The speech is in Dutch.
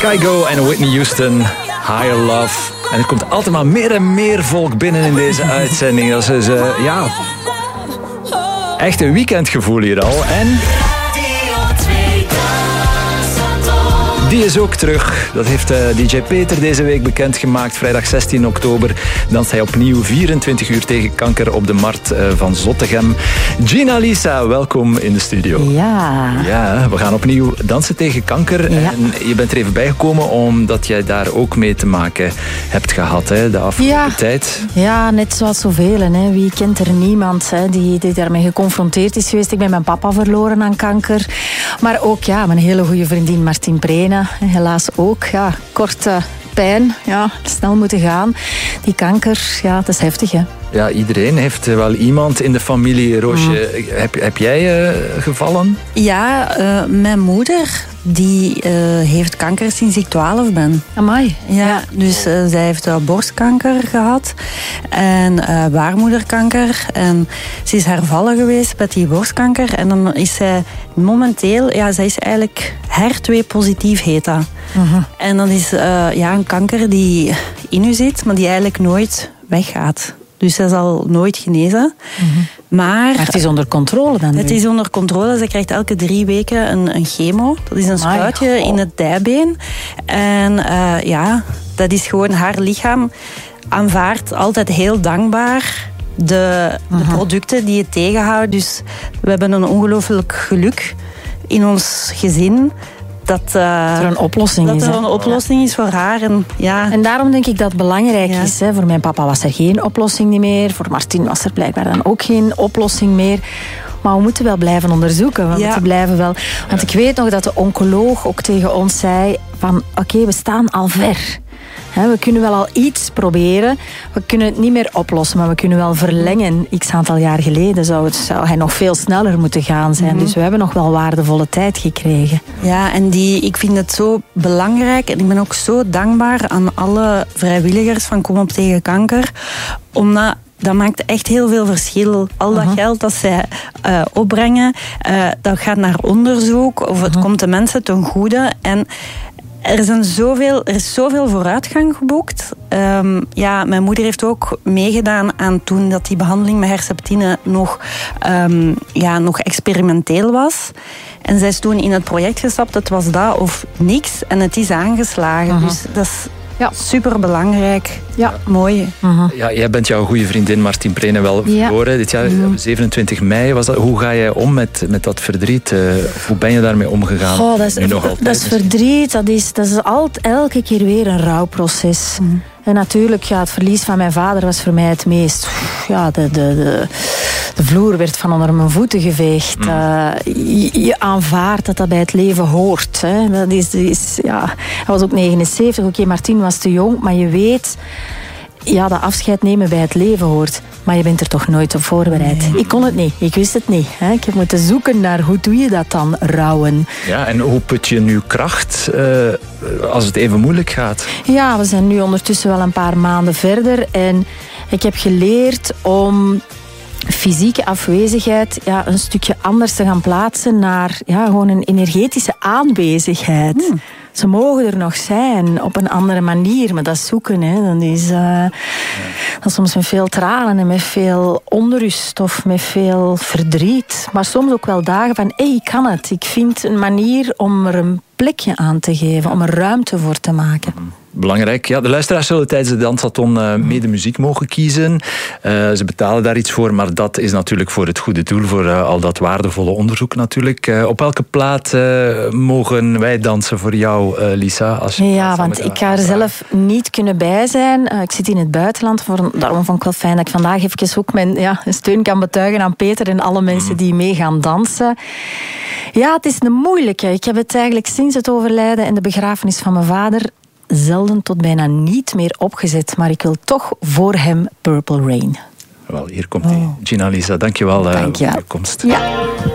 Kygo en Whitney Houston, Higher Love. En er komt altijd maar meer en meer volk binnen in deze uitzending. Dat is echt een weekendgevoel hier al. En die is ook terug. Dat heeft DJ Peter deze week bekendgemaakt. Vrijdag 16 oktober danst hij opnieuw 24 uur tegen kanker op de markt van Zottegem. Gina Lisa, welkom in de studio. Ja, we gaan opnieuw dansen tegen kanker. Ja. En je bent er even bijgekomen omdat jij daar ook mee te maken hebt gehad de afgelopen tijd. Ja, net zoals zoveel. Hè. Wie kent er niemand die daarmee geconfronteerd is geweest. Ik ben mijn papa verloren aan kanker. Maar ook mijn hele goede vriendin Martin Prene. Helaas ook. Korte pijn. Snel moeten gaan. Die kanker, dat is heftig, hè. Ja, iedereen heeft wel iemand in de familie. Roosje, heb jij gevallen? Ja, mijn moeder die heeft kanker sinds ik 12 ben. Amai. Ja, dus zij heeft borstkanker gehad en baarmoederkanker. En ze is hervallen geweest met die borstkanker. En dan is zij momenteel, zij is eigenlijk HER2-positief heet dat. En dat is een kanker die in u zit, maar die eigenlijk nooit weggaat. Dus zij zal nooit genezen. Maar het is onder controle dan? Het is onder controle. Ze krijgt elke 3 weken een chemo. Dat is een spuitje in het dijbeen. En dat is gewoon haar lichaam aanvaardt altijd heel dankbaar de producten die het tegenhouden. Dus we hebben een ongelooflijk geluk in ons gezin. Dat er een oplossing is voor haar. En daarom denk ik dat het belangrijk is. Hè. Voor mijn papa was er geen oplossing meer. Voor Martin was er blijkbaar dan ook geen oplossing meer. Maar we moeten wel blijven onderzoeken. Want ik weet nog dat de oncoloog ook tegen ons zei van oké, we staan al ver. We kunnen wel al iets proberen. We kunnen het niet meer oplossen, maar we kunnen wel verlengen. X aantal jaar geleden zou hij nog veel sneller moeten gaan zijn. Dus we hebben nog wel waardevolle tijd gekregen. Ja, en ik vind het zo belangrijk. En ik ben ook zo dankbaar aan alle vrijwilligers van Kom op tegen kanker. Omdat dat maakt echt heel veel verschil. Al dat geld dat zij opbrengen, dat gaat naar onderzoek. Of het komt de mensen ten goede. En er is zoveel vooruitgang geboekt. Mijn moeder heeft ook meegedaan aan toen dat die behandeling met Herceptine nog experimenteel was. En zij is toen in het project gestapt. Het was dat of niks. En het is aangeslagen. Dus dat is super belangrijk. Ja, mooi. Ja, jij bent jouw goede vriendin Martin Prene wel verloren. Dit jaar, 27 mei was dat. Hoe ga jij om met dat verdriet? Hoe ben je daarmee omgegaan? Dat is verdriet. Dat is elke keer weer een rouwproces. En natuurlijk, het verlies van mijn vader was voor mij het meest. De vloer werd van onder mijn voeten geveegd. Je aanvaardt dat bij het leven hoort. Hè. Hij was ook 79. Oké, Martin was te jong, maar je weet dat afscheid nemen bij het leven hoort. Maar je bent er toch nooit op voorbereid. Ik kon het niet. Ik wist het niet. Ik heb moeten zoeken naar hoe doe je dat dan, rouwen. Ja, en hoe put je nu kracht als het even moeilijk gaat? Ja, we zijn nu ondertussen wel een paar maanden verder. En ik heb geleerd om fysieke afwezigheid een stukje anders te gaan plaatsen naar gewoon een energetische aanwezigheid. Ze mogen er nog zijn op een andere manier, maar dat zoeken, dat is soms met veel tranen en met veel onrust of met veel verdriet. Maar soms ook wel dagen van, ik kan het. Ik vind een manier om er een plekje aan te geven, om er ruimte voor te maken. Belangrijk. Ja, de luisteraars zullen tijdens de Dansathon mede muziek mogen kiezen. Ze betalen daar iets voor, maar dat is natuurlijk voor het goede doel, voor al dat waardevolle onderzoek natuurlijk. Op welke plaat mogen wij dansen voor jou, Lisa? Want ik ga er zelf niet kunnen bij zijn. Ik zit in het buitenland, daarom vond ik wel fijn dat ik vandaag even ook mijn steun kan betuigen aan Peter en alle mensen die mee gaan dansen. Ja, het is een moeilijke. Ik heb het eigenlijk sinds het overlijden en de begrafenis van mijn vader zelden tot bijna niet meer opgezet. Maar ik wil toch voor hem Purple Rain. Wel, hier komt hij. Gina Lisa, dankjewel voor je komst. Ja.